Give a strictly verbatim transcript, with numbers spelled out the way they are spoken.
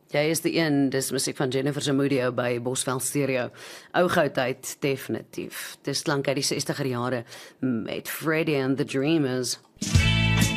Jy is die een, dis musiek van Jennifer Zamudio by Bosveld Stereo. Ou goudheid, definitief. Dis klank uit die sestiger jare met Freddie and the Dreamers.